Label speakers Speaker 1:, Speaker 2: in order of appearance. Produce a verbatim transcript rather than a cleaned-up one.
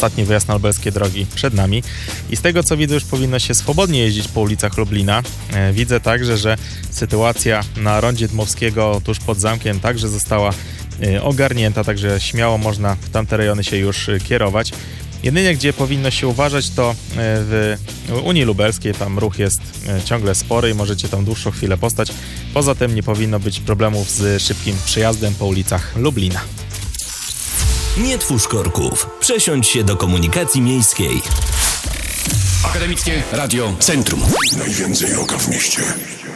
Speaker 1: ostatni wyjazd na lubelskie drogi przed nami i z tego co widzę już powinno się swobodnie jeździć po ulicach Lublina. Widzę także, że sytuacja na rondzie Dmowskiego tuż pod zamkiem także została ogarnięta, także śmiało można w tamte rejony się już kierować. Jedynie gdzie powinno się uważać to w Unii Lubelskiej, tam ruch jest ciągle spory i możecie tam dłuższą chwilę postać. Poza tym nie powinno być problemów z szybkim przejazdem po ulicach Lublina.
Speaker 2: Nie twórz korków. Przesiądź się do komunikacji miejskiej.
Speaker 3: Akademickie Radio Centrum.
Speaker 4: Najwięcej oka w mieście.